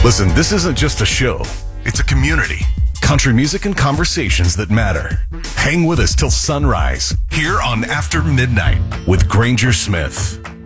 Listen, this isn't just a show. It's a community. Country music and conversations that matter. Hang with us till sunrise here on After Midnight with Granger Smith.